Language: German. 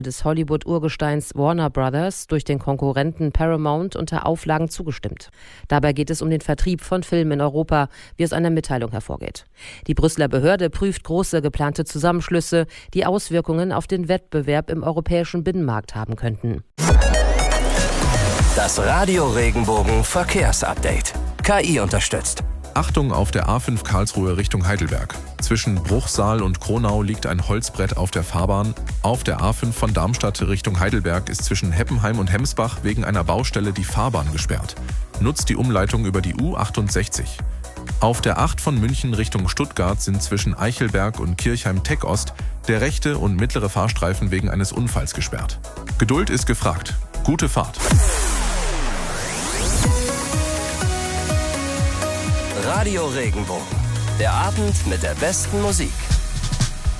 des Hollywood-Urgesteins Warner Brothers durch den Konkurrenten Paramount unter Auflagen zugestimmt. Dabei geht es um den Vertrieb von Filmen in Europa, wie aus einer Mitteilung hervorgeht. Die Brüsseler Behörde prüft große geplante Zusammenschlüsse, die Auswirkungen auf den Wettbewerb im europäischen Binnenmarkt haben könnten. Das Radio Regenbogen Verkehrsupdate. KI unterstützt. Achtung auf der A5 Karlsruhe Richtung Heidelberg. Zwischen Bruchsal und Kronau liegt ein Holzbrett auf der Fahrbahn. Auf der A5 von Darmstadt Richtung Heidelberg ist zwischen Heppenheim und Hemsbach wegen einer Baustelle die Fahrbahn gesperrt. Nutzt die Umleitung über die U68. Auf der 8 von München Richtung Stuttgart sind zwischen Eichelberg und Kirchheim-Teck-Ost der rechte und mittlere Fahrstreifen wegen eines Unfalls gesperrt. Geduld ist gefragt. Gute Fahrt. Radio Regenbogen. Der Abend mit der besten Musik.